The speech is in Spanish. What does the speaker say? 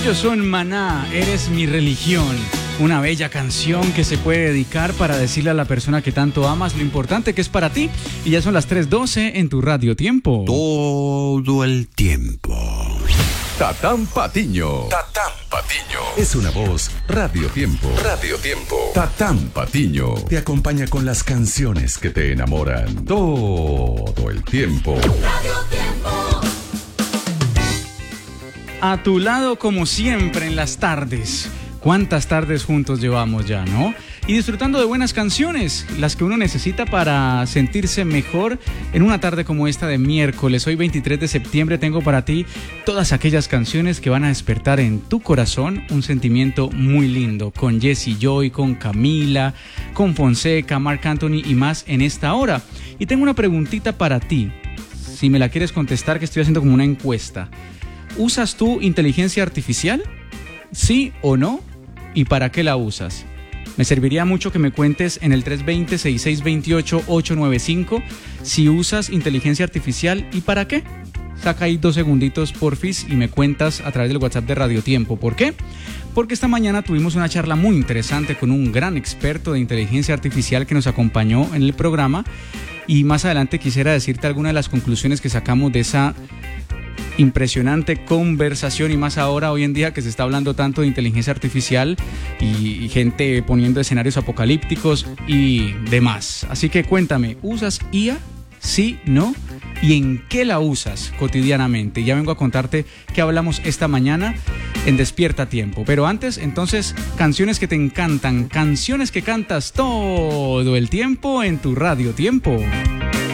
Ellos son Maná, Eres mi religión. Una bella canción que se puede dedicar para decirle a la persona que tanto amas lo importante que es para ti. Y ya son las 3:12 en tu Radio Tiempo. Todo el tiempo. Tatán Patiño. Tatán Patiño. Es una voz Radio Tiempo. Radio Tiempo. Tatán Patiño te acompaña con las canciones que te enamoran todo el tiempo. Radio Tiempo. A tu lado como siempre en las tardes. ¿Cuántas tardes juntos llevamos ya, no? Y disfrutando de buenas canciones, las que uno necesita para sentirse mejor en una tarde como esta de miércoles. Hoy 23 de septiembre tengo para ti todas aquellas canciones que van a despertar en tu corazón un sentimiento muy lindo. Con Jessie Joy, con Camila, con Fonseca, Marc Anthony y más en esta hora. Y tengo una preguntita para ti, si me la quieres contestar, que estoy haciendo como una encuesta. ¿Usas tú inteligencia artificial? ¿Sí o no? ¿Y para qué la usas? Me serviría mucho que me cuentes en el 320-6628-895 si usas inteligencia artificial y para qué. Saca ahí 2 segunditos porfis y me cuentas a través del WhatsApp de Radio Tiempo. ¿Por qué? Porque esta mañana tuvimos una charla muy interesante con un gran experto de inteligencia artificial que nos acompañó en el programa y más adelante quisiera decirte algunas de las conclusiones que sacamos de esa impresionante conversación y más ahora hoy en día que se está hablando tanto de inteligencia artificial y gente poniendo escenarios apocalípticos y demás. Así que cuéntame, ¿usas IA? ¿Sí? ¿No? ¿Y en qué la usas cotidianamente? Ya vengo a contarte qué hablamos esta mañana en Despierta Tiempo. Pero antes, entonces, canciones que te encantan, canciones que cantas todo el tiempo en tu Radio Tiempo.